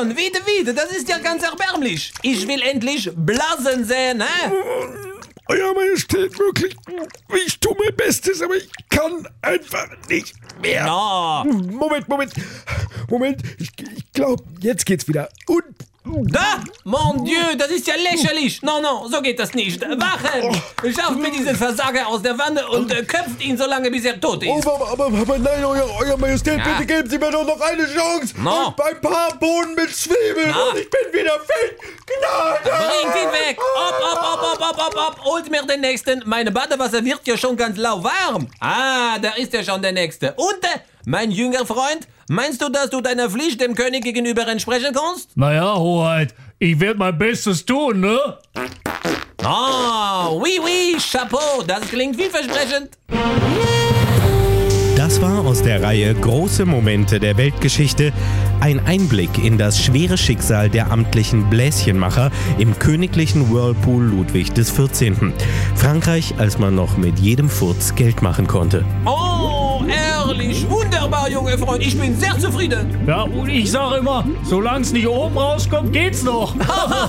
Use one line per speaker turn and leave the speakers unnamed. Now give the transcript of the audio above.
schon, wieder, das ist ja ganz erbärmlich. Ich will endlich Blasen sehen, hä?
Euer Majestät, wirklich, ich tue mein Bestes, aber ich kann einfach nicht mehr.
Ja.
Moment, ich glaube, jetzt geht's wieder. Und
Da? Mon Dieu, das ist ja lächerlich. No, so geht das nicht. Wachen! Schafft mir diesen Versager aus der Wanne und köpft ihn so lange, bis er tot ist.
aber nein, Euer Majestät,
Ja.
bitte geben Sie mir doch noch eine Chance.
No.
Und ein paar Bohnen mit Zwiebeln
Na.
und ich bin wieder fit. Gnade!
Bringt ihn weg! Op! Holt mir den nächsten. Meine Badewasser wird ja schon ganz lauwarm. Ah, da ist ja schon der nächste. Und, mein jünger Freund, meinst du, dass du deiner Pflicht dem König gegenüber entsprechen kannst?
Naja, Hoheit, ich werde mein Bestes tun, ne?
Ah, oui, Chapeau, das klingt vielversprechend.
Das war aus der Reihe Große Momente der Weltgeschichte ein Einblick in das schwere Schicksal der amtlichen Bläschenmacher im königlichen Whirlpool Ludwig XIV. Frankreich, als man noch mit jedem Furz Geld machen konnte.
Oh, ehrlich, wunderbar, junge Freund, ich bin sehr zufrieden.
Ja, und ich sage immer, solange es nicht oben rauskommt, geht's noch.